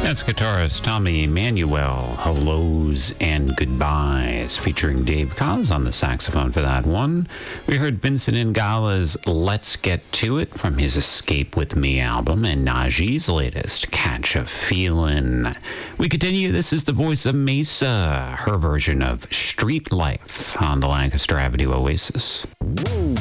That's guitarist Tommy Emmanuel, Hellos and Goodbyes, featuring Dave Koz on the saxophone for that one. We heard Vincent Ingala's Let's Get To It from his Escape With Me album, and Najee's latest, Catch a Feelin'. We continue. This is the voice of Mesa, her version of Street Life on the Lancaster Avenue Oasis.